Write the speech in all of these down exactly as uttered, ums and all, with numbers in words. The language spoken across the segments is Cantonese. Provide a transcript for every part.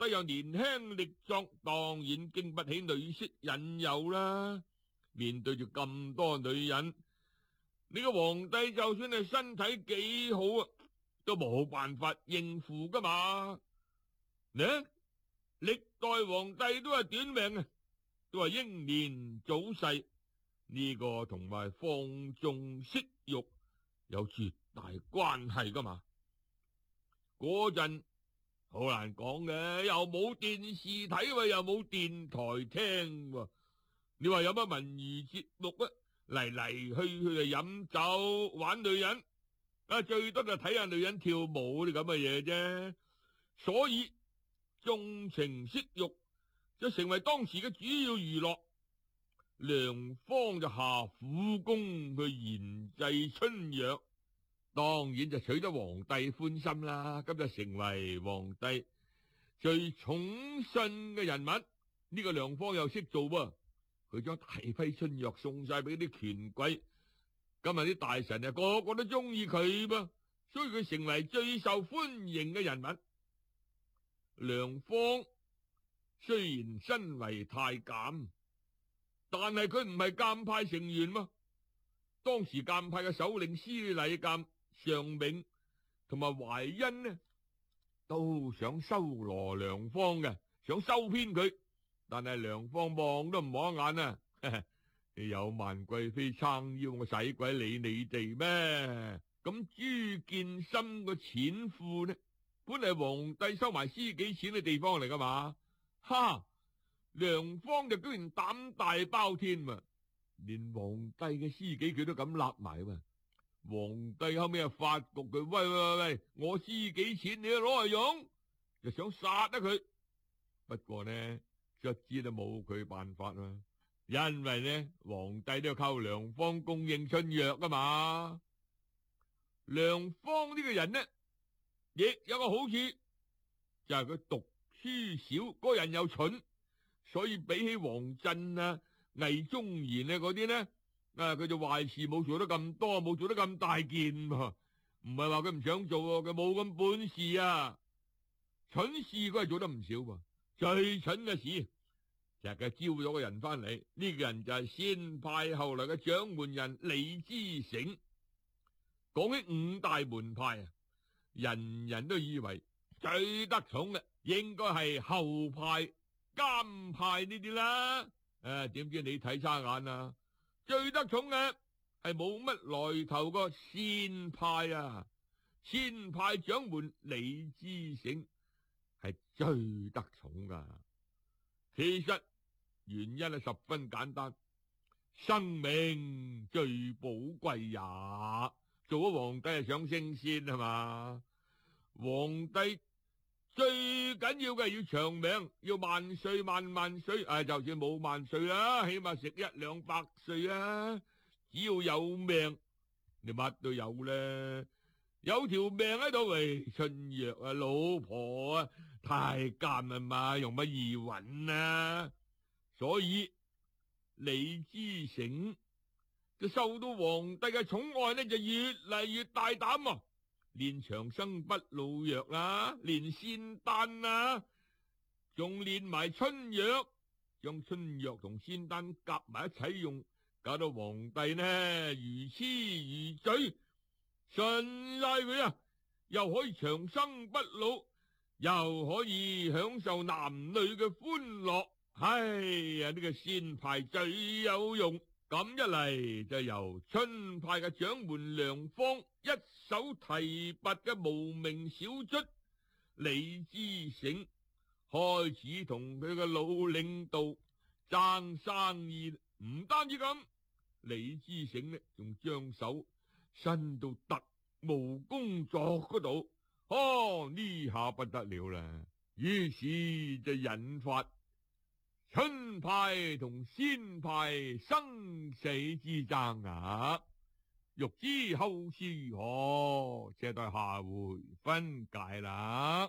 又年輕力壯，當然經不起女色引誘啦。面對住咁多女人，你個皇帝就算係身體幾好啊，都冇辦法應付噶嘛。呢，歷代皇帝都係短命啊，都係英年早逝。呢個同埋放縱色欲有絕大關係噶嘛。嗰陣好難講嘅，又冇電視睇喎，又冇電台聽喎。你話有乜文娛節目啊？嚟嚟去去就飲酒玩女人，啊最多就睇下女人跳舞啲咁嘅嘢啫。所以縱情色欲就成為當時嘅主要娛樂。梁方就下苦功去研製春藥，當然就取得皇帝歡心啦。咁就成為皇帝最寵信嘅人物。呢個梁方又識做噃，佢將大批春藥送晒俾啲權貴，今日啲大臣啊個個都中意佢噃，所以佢成為最受歡迎嘅人物。梁方雖然身為太監，但係佢唔係監派成員嘛。當時監派嘅首領司禮監尚銘同埋懷恩呢，都想收羅梁方嘅，想收編佢，但係梁方望都唔望一眼啊！有萬貴妃撐腰，我使鬼理你哋咩？咁朱見深個錢庫呢，本嚟皇帝收埋私己錢嘅地方嚟噶嘛？哈！梁方就居然膽大包天啊，連皇帝嘅私己佢都敢立埋啊！皇帝後尾又發覺佢，喂喂喂，我私己錢你都攞嚟用，就想殺得佢。不過呢，卒之都冇佢辦法啦，因為呢，皇帝都要靠梁方供應春藥啊嘛。梁方呢個人呢，亦有個好處，就係佢讀書少，個人又蠢。所以比起王振啊、魏忠賢啊嗰啲呢，啊佢就壞事冇做得咁多，冇做得咁大件，唔係話佢唔想做，佢冇咁本事啊。蠢事佢係做得唔少噃，最蠢嘅事就係佢招咗個人翻嚟，呢個人就係先派後來嘅掌門人李之成。講起五大門派啊，人人都以為最得寵嘅應該係後派、監派呢啲啦，誒、啊，點知你睇差眼啊？最得寵嘅係冇乜來頭個先派啊，先派掌門李之成係最得寵噶。其實原因係十分簡單，生命最寶貴也。做咗皇帝係想升仙係嘛？皇帝最緊要嘅係要長命，要萬歲萬萬歲。誒，就算冇萬歲啦，起碼食一兩百歲啦。只要有命，你乜都有啦。有條命喺度，喂，春藥啊，老婆啊，太監啊嘛，用乜易揾啊？所以李之成就受到皇帝嘅寵愛呢，就越嚟越大膽啊！練長生不老藥啦，練仙丹啦，仲練埋春藥，將春藥同仙丹夾埋一齊用，搞到皇帝呢如痴如醉，順晒佢啊！又可以長生不老，又可以享受男女嘅歡樂。唉呀，呢個仙牌最有用。咁一嚟就由春派嘅掌門梁方一手提拔嘅無名小卒李之成，開始同佢嘅老領導爭生意。唔單止咁，李之成呢仲將手伸到特務工作嗰度。哦，呢下不得了啦！於是就引發春派同仙派生死之爭啊！欲知後事如何，且待下回分解啦。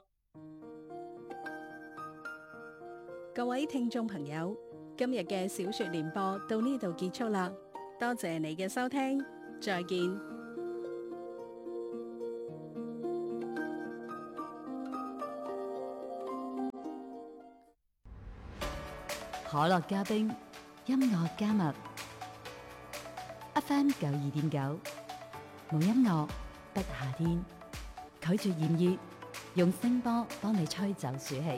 各位聽眾朋友，今日嘅小說聯播到呢度結束啦，多謝你嘅收聽，再見。 可樂加冰，音樂加密 F M 九二點九，冇音樂不夏天，拒絕炎熱，用聲波幫你吹走暑氣。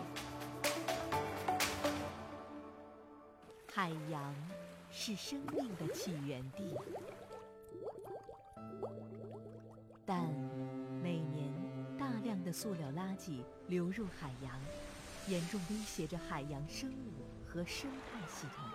海洋是生命的起源地，但每年大量的塑料垃圾流入海洋，严重威胁着海洋生物和生态系统。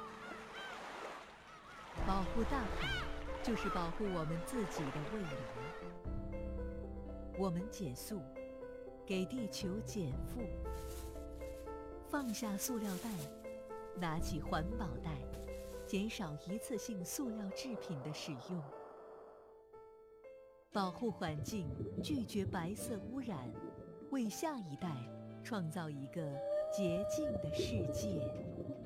保护大海，就是保护我们自己的未来。我们减速，给地球减负，放下塑料袋，拿起环保袋，减少一次性塑料制品的使用。保护环境，拒绝白色污染，为下一代创造一个洁净的世界。